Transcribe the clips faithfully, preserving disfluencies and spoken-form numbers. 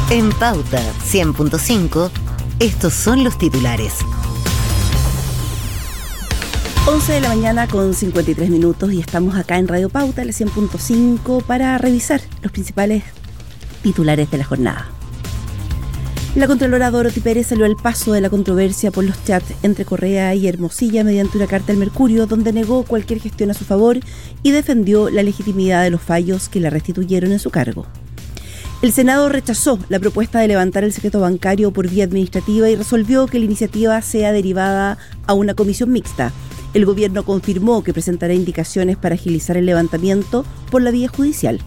En Pauta cien punto cinco, estos son los titulares. once de la mañana con cincuenta y tres minutos y estamos acá en Radio Pauta, la cien punto cinco, para revisar los principales titulares de la jornada. La Contralora Dorothy Pérez salió al paso de la controversia por los chats entre Correa y Hermosilla mediante una carta al Mercurio, donde negó cualquier gestión a su favor y defendió la legitimidad de los fallos que la restituyeron en su cargo. El Senado rechazó la propuesta de levantar el secreto bancario por vía administrativa y resolvió que la iniciativa sea derivada a una comisión mixta. El gobierno confirmó que presentará indicaciones para agilizar el levantamiento por la vía judicial.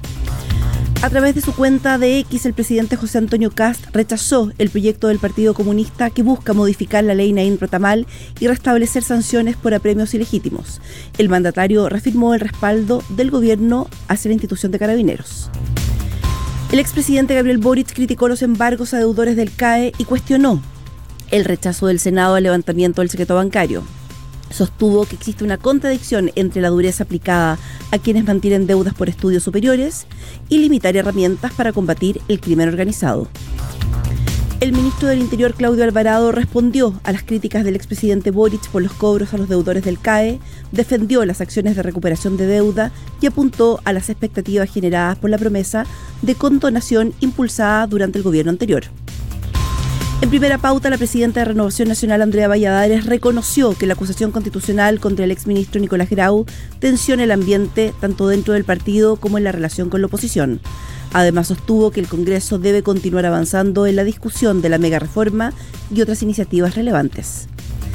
A través de su cuenta de X, el presidente José Antonio Kast rechazó el proyecto del Partido Comunista que busca modificar la ley Naín Rotamal y restablecer sanciones por apremios ilegítimos. El mandatario reafirmó el respaldo del gobierno hacia la institución de Carabineros. El expresidente Gabriel Boric criticó los embargos a deudores del C A E y cuestionó el rechazo del Senado al levantamiento del secreto bancario. Sostuvo que existe una contradicción entre la dureza aplicada a quienes mantienen deudas por estudios superiores y limitar herramientas para combatir el crimen organizado. El ministro del Interior, Claudio Alvarado, respondió a las críticas del expresidente Boric por los cobros a los deudores del C A E, defendió las acciones de recuperación de deuda y apuntó a las expectativas generadas por la promesa de condonación impulsada durante el gobierno anterior. En primera pauta, la presidenta de Renovación Nacional, Andrea Valladares, reconoció que la acusación constitucional contra el exministro Nicolás Grau tensiona el ambiente tanto dentro del partido como en la relación con la oposición. Además, sostuvo que el Congreso debe continuar avanzando en la discusión de la megareforma y otras iniciativas relevantes.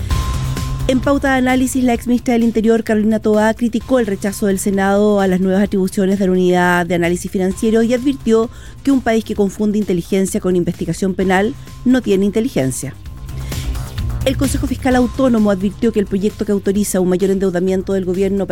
En pauta de análisis, la exministra del Interior, Carolina Toá, criticó el rechazo del Senado a las nuevas atribuciones de la Unidad de Análisis Financiero y advirtió que un país que confunde inteligencia con investigación penal no tiene inteligencia. El Consejo Fiscal Autónomo advirtió que el proyecto que autoriza un mayor endeudamiento del gobierno